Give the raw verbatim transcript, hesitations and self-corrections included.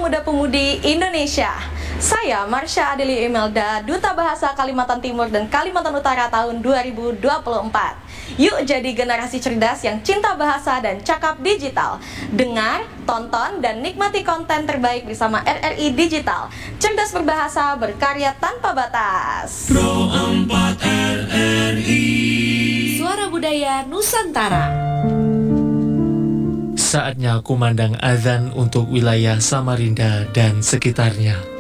pemuda-pemudi Indonesia. Saya Marsha Adeli Imelda, Duta Bahasa Kalimantan Timur dan Kalimantan Utara tahun dua ribu dua puluh empat. Yuk jadi generasi cerdas yang cinta bahasa dan cakap digital. Dengar, tonton, dan nikmati konten terbaik bersama R R I Digital. Cerdas berbahasa, berkarya tanpa batas. Pro empat R R I, Suara Budaya Nusantara. Saatnya kumandang azan untuk wilayah Samarinda dan sekitarnya.